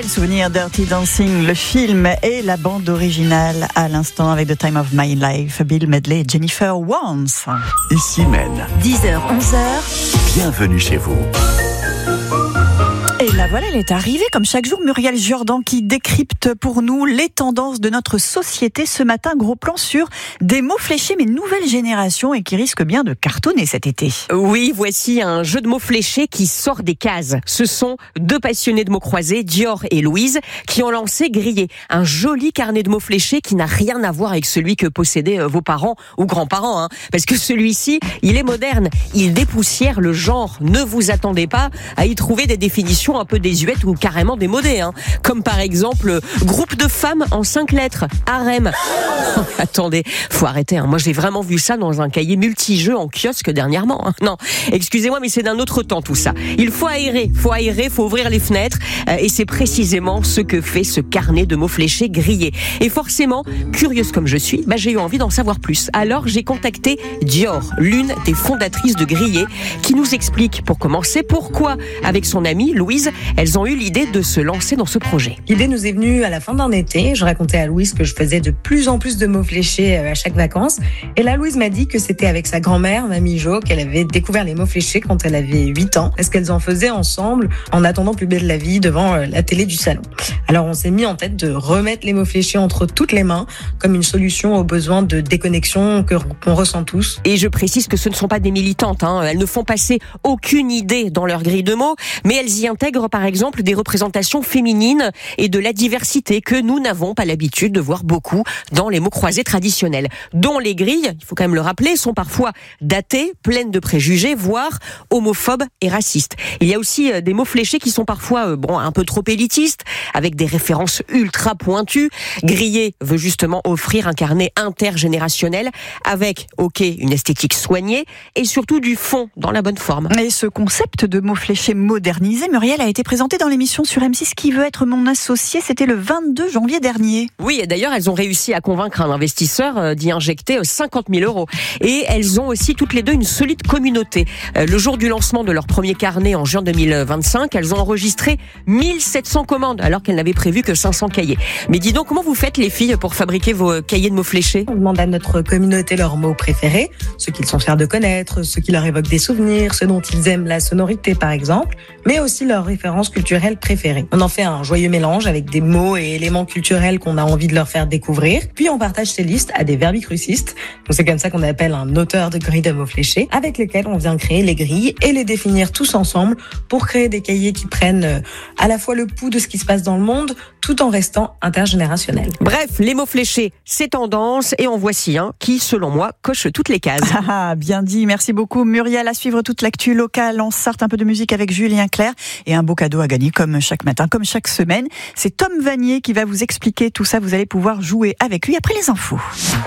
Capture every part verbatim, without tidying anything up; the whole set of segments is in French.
Quel souvenir, Dirty Dancing, le film et la bande originale à l'instant avec The Time of My Life, Bill Medley et Jennifer Warnes. Ici Maine. dix heures, onze heures. Bienvenue chez vous. Et la voilà, elle est arrivée comme chaque jour, Muriel Jordan qui décrypte pour nous les tendances de notre société. Ce matin, gros plan sur des mots fléchés, mais nouvelle génération et qui risque bien de cartonner cet été. Oui, voici un jeu de mots fléchés qui sort des cases. Ce sont deux passionnés de mots croisés, Dior et Louise, qui ont lancé Grillé, un joli carnet de mots fléchés qui n'a rien à voir avec celui que possédaient vos parents ou grands-parents, hein, parce que celui-ci, il est moderne, il dépoussière le genre. Ne vous attendez pas à y trouver des définitions un peu désuètes ou carrément démodées, hein. Comme par exemple groupe de femmes en cinq lettres, harem. Oh, attendez, faut arrêter, hein. Moi j'ai vraiment vu ça dans un cahier multijeux en kiosque dernièrement, hein. Non, excusez-moi, mais c'est d'un autre temps tout ça. Il faut aérer, faut aérer, faut ouvrir les fenêtres, euh, et c'est précisément ce que fait ce carnet de mots fléchés Grillé. Et forcément, curieuse comme je suis, bah, j'ai eu envie d'en savoir plus. Alors j'ai contacté Dior, l'une des fondatrices de Grillé, qui nous explique pour commencer pourquoi, avec son amie Louise, elles ont eu l'idée de se lancer dans ce projet. L'idée nous est venue à la fin d'un été. Je racontais à Louise que je faisais de plus en plus de mots fléchés à chaque vacances. Et là, Louise m'a dit que c'était avec sa grand-mère, Mamie Jo, qu'elle avait découvert les mots fléchés quand elle avait huit ans. Parce qu'elles en faisaient ensemble en attendant Plus belle la vie devant la télé du salon. Alors on s'est mis en tête de remettre les mots fléchés entre toutes les mains comme une solution aux besoins de déconnexion que, qu'on ressent tous. Et je précise que ce ne sont pas des militantes, hein. Elles ne font passer aucune idée dans leur grille de mots, mais elles y intègrent par exemple des représentations féminines et de la diversité que nous n'avons pas l'habitude de voir beaucoup dans les mots croisés traditionnels, dont les grilles, il faut quand même le rappeler, sont parfois datées, pleines de préjugés, voire homophobes et racistes. Il y a aussi des mots fléchés qui sont parfois bon, un peu trop élitistes, avec des références ultra pointues. Grillé veut justement offrir un carnet intergénérationnel avec, ok, une esthétique soignée et surtout du fond dans la bonne forme. Et ce concept de mots fléchés modernisé, Muriel, a été présenté dans l'émission sur M six Qui veut être mon associé, c'était le vingt-deux janvier dernier. Oui, et d'ailleurs, elles ont réussi à convaincre un investisseur d'y injecter cinquante mille euros. Et elles ont aussi toutes les deux une solide communauté. Le jour du lancement de leur premier carnet en juin deux mille vingt-cinq, elles ont enregistré mille sept cents commandes, alors qu'elles n'avaient prévu que cinq cents cahiers. Mais dis donc, comment vous faites les filles pour fabriquer vos cahiers de mots fléchés ? On demande à notre communauté leurs mots préférés, ceux qu'ils sont fiers de connaître, ceux qui leur évoquent des souvenirs, ceux dont ils aiment la sonorité par exemple, mais aussi leurs références culturelles préférées. On en fait un joyeux mélange avec des mots et éléments culturels qu'on a envie de leur faire découvrir, puis on partage ces listes à des verbicrucistes, donc c'est comme ça qu'on appelle un auteur de grilles de mots fléchés, avec lesquels on vient créer les grilles et les définir tous ensemble pour créer des cahiers qui prennent à la fois le pouls de ce qui se passe dans le monde, tout en restant intergénérationnels. Bref, les mots fléchés, c'est tendance, et en voici un qui, selon moi, coche toutes les cases. Ah, bien dit, merci beaucoup Muriel. À suivre toute l'actu locale en Sarthe, un peu de musique avec Julien Clerc et un beau cadeau à gagner comme chaque matin, comme chaque semaine. C'est Tom Vanier qui va vous expliquer tout ça. Vous allez pouvoir jouer avec lui après les infos.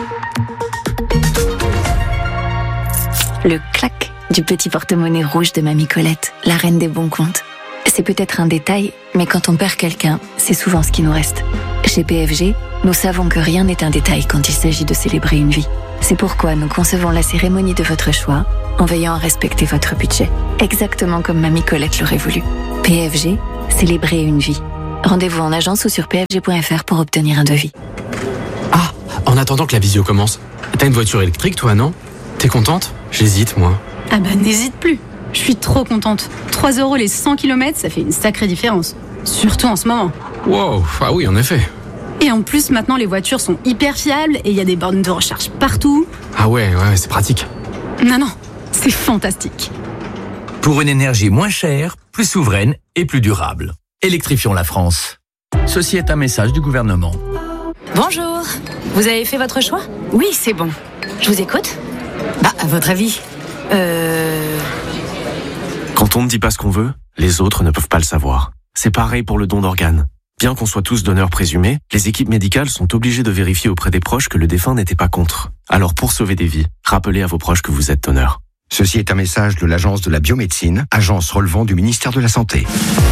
Le clac du petit porte-monnaie rouge de Mamie Colette, la reine des bons comptes. C'est peut-être un détail, mais quand on perd quelqu'un, c'est souvent ce qui nous reste. Chez P F G, nous savons que rien n'est un détail quand il s'agit de célébrer une vie. C'est pourquoi nous concevons la cérémonie de votre choix en veillant à respecter votre budget, exactement comme Mamie Colette l'aurait voulu. P F G, célébrer une vie. Rendez-vous en agence ou sur p f g point f r pour obtenir un devis. Ah, en attendant que la visio commence, t'as une voiture électrique toi, non ? T'es contente ? J'hésite, moi. Ah bah n'hésite plus. Je suis trop contente. trois euros les cent kilomètres, ça fait une sacrée différence. Surtout en ce moment. Wow, ah oui, en effet. Et en plus, maintenant, les voitures sont hyper fiables et il y a des bornes de recharge partout. Ah ouais, ouais, c'est pratique. Non, non, c'est fantastique. Pour une énergie moins chère, plus souveraine et plus durable. Électrifions la France. Ceci est un message du gouvernement. Bonjour. Vous avez fait votre choix ? Oui, c'est bon. Je vous écoute ? Bah, à votre avis ? Euh... Quand on ne dit pas ce qu'on veut, les autres ne peuvent pas le savoir. C'est pareil pour le don d'organes. Bien qu'on soit tous donneurs présumés, les équipes médicales sont obligées de vérifier auprès des proches que le défunt n'était pas contre. Alors pour sauver des vies, rappelez à vos proches que vous êtes donneur. Ceci est un message de l'Agence de la biomédecine, agence relevant du ministère de la Santé.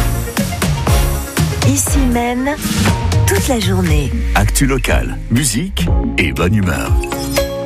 Ici Maine, toute la journée. Actu locale, musique et bonne humeur.